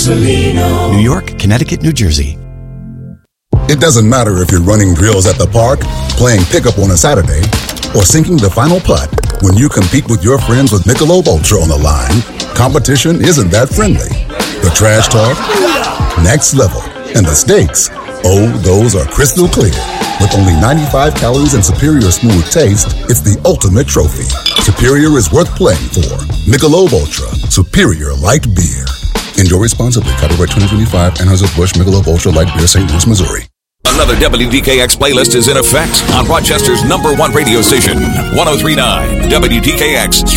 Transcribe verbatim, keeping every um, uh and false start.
Gasolino. New York, Connecticut, New Jersey. It doesn't matter if you're running drills at the park, playing pickup on a Saturday, or sinking the final putt. When you compete with your friends with Michelob Ultra on the line, competition isn't that friendly. The trash talk, next level. And the stakes, oh, those are crystal clear. With only ninety-five calories and superior smooth taste, it's the ultimate trophy. Superior is worth playing for. Michelob Ultra, superior light beer. Enjoy responsibly. Copyright twenty twenty-five, Anheuser-Busch Michelob Ultra Light Beer, Saint Louis, Missouri. Another W D K X playlist is in effect on Rochester's number one radio station, one oh three point nine W D K X.